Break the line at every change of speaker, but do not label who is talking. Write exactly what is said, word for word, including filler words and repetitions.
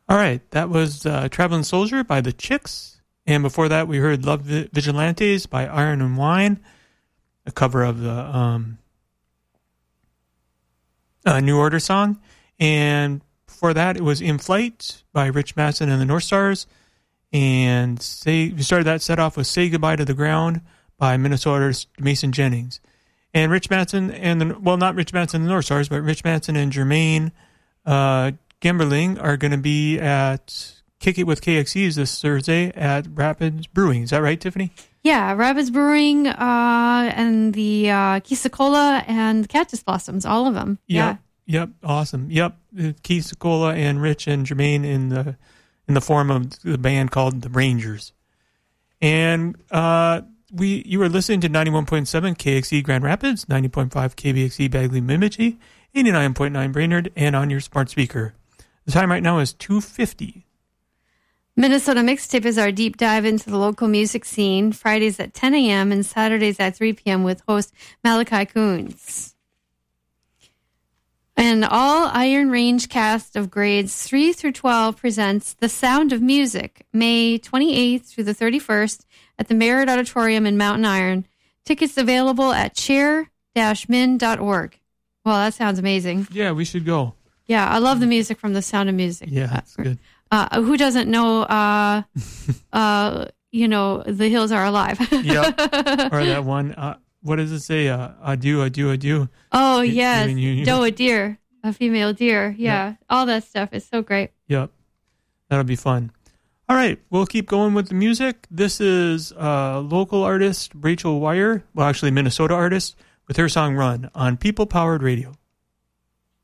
All right, that was uh, Traveling Soldier by the Chicks. And before that, we heard Love Vigilantes by Iron and Wine, a cover of the um, uh, New Order song. And before that, it was In Flight by Rich Mason and the North Stars. And say we started that set off with Say Goodbye to the Ground by Minnesota artist Mason Jennings. And Rich Mason and, the, well, not Rich Mason and the North Stars, but Rich Mason and Jermaine uh, Gemberling are going to be at Kick It with K X E's this Thursday at Rapids Brewing. Is that right, Tiffany?
Yeah, Rapids Brewing uh, and the uh, Kisa-Cola and Cactus Blossoms, all of them.
Yep,
yeah.
Yep, awesome. Yep, Kisa-Cola and Rich and Jermaine in the in the form of the band called the Rangers. And uh, we you were listening to ninety-one point seven K X E Grand Rapids, ninety point five K B X E Bagley Bemidji, eighty-nine point nine Brainerd, and on your smart speaker. The time right now is two fifty.
Minnesota Mixtape is our deep dive into the local music scene, Fridays at ten a.m. and Saturdays at three p.m. with host Malachi Coons. An all Iron Range cast of grades three through twelve presents The Sound of Music, May twenty-eighth through the thirty-first at the Merritt Auditorium in Mountain Iron. Tickets available at chair dash min dot org. Well, that sounds amazing.
Yeah, we should go.
Yeah, I love the music from The Sound of Music.
Yeah, that's good.
Uh, who doesn't know, uh, uh, you know, The Hills Are Alive?
Yep. Or that one, uh, what does it say? Uh, adieu, adieu, adieu.
Oh, yes.
You, you,
Doe, a deer, a female deer. Yeah. Yep. All that stuff is so great.
Yep. That'll be fun. All right. We'll keep going with the music. This is uh, local artist Rachel Wire, well, actually Minnesota artist, with her song Run on People Powered Radio.